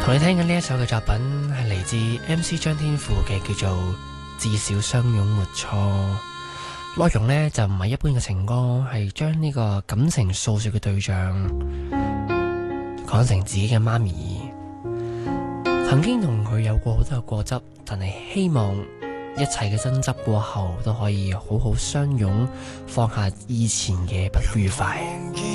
同你聽緊呢一首嘅作品係嚟自 MC 張天賦嘅，叫做《至少相擁沒錯》。內容呢就唔係一般嘅情歌，係將呢個感情訴說嘅對象講成自己嘅媽咪。曾經同佢有過好多嘅過執，但係希望一切嘅爭執過後都可以好好相擁，放下以前嘅不愉快。